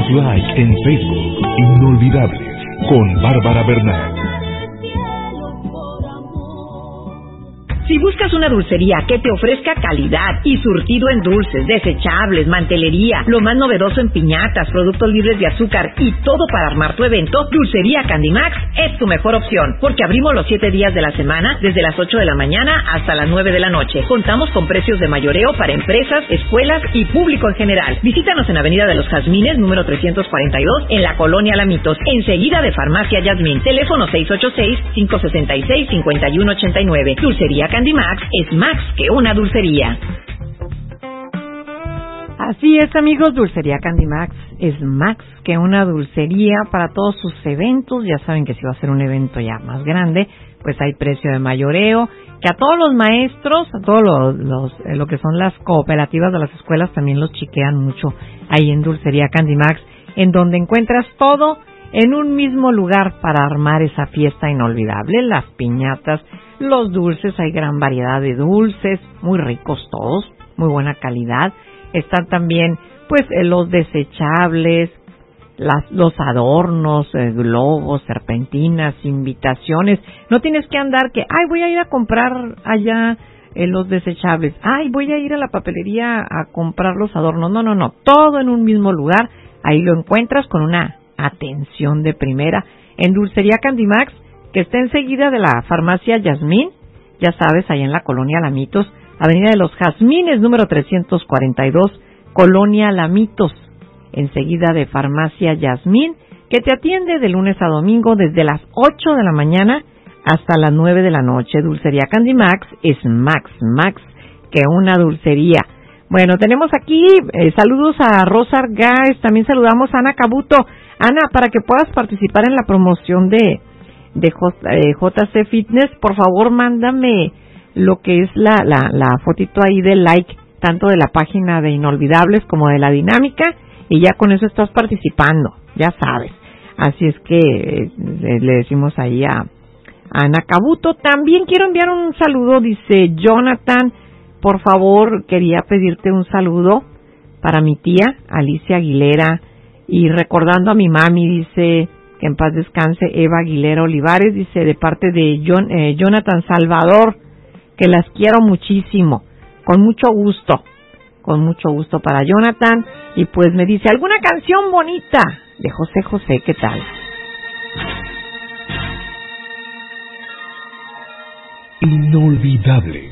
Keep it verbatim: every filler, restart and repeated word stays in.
Danos like en Facebook. Inolvidables con Bárbara Bernal. Si buscas una dulcería que te ofrezca calidad y surtido en dulces, desechables, mantelería, lo más novedoso en piñatas, productos libres de azúcar y todo para armar tu evento, Dulcería Candimax es tu mejor opción, porque abrimos los siete días de la semana desde las ocho de la mañana hasta las nueve de la noche. Contamos con precios de mayoreo para empresas, escuelas y público en general. Visítanos en Avenida de los Jazmines, número trescientos cuarenta y dos, en la Colonia Lamitos, enseguida de Farmacia Yasmín. Teléfono seis ocho seis, cinco seis seis, cinco uno ocho nueve. Dulcería Candimax es más que una dulcería. Así es, amigos, Dulcería Candimax es más que una dulcería para todos sus eventos. Ya saben que si va a ser un evento ya más grande, pues hay precio de mayoreo, que a todos los maestros, a todos los, los eh, lo que son las cooperativas de las escuelas también los chiquean mucho ahí en Dulcería Candimax, en donde encuentras todo en un mismo lugar para armar esa fiesta inolvidable. Las piñatas, los dulces, hay gran variedad de dulces, muy ricos todos, muy buena calidad. Están también, pues, eh, los desechables, las, los adornos, eh, globos, serpentinas, invitaciones. No tienes que andar que, ay, voy a ir a comprar allá eh, los desechables, ay, voy a ir a la papelería a comprar los adornos. No, no, no, todo en un mismo lugar. Ahí lo encuentras con una atención de primera en Dulcería Candimax, que está enseguida de la Farmacia Yasmín, ya sabes, ahí en la Colonia Lamitos, Avenida de los Jazmines, número trescientos cuarenta y dos, Colonia Lamitos, enseguida de Farmacia Yasmín, que te atiende de lunes a domingo desde las ocho de la mañana hasta las nueve de la noche. Dulcería Candimax es Max, Max, que una dulcería. Bueno, tenemos aquí eh, saludos a Rosa Argáez, también saludamos a Ana Cabuto. Ana, para que puedas participar en la promoción de, de J, eh, J C Fitness, por favor, mándame lo que es la, la, la fotito ahí de like, tanto de la página de Inolvidables como de la dinámica, y ya con eso estás participando, ya sabes. Así es que eh, le decimos ahí a, a Ana Cabuto. También quiero enviar un saludo, dice Jonathan, por favor, quería pedirte un saludo para mi tía Alicia Aguilera, y recordando a mi mami, dice que en paz descanse, Eva Aguilera Olivares, dice de parte de John, eh, Jonathan Salvador, que las quiero muchísimo, con mucho gusto, con mucho gusto para Jonathan. Y pues me dice, ¿alguna canción bonita de José José? ¿Qué tal? Inolvidables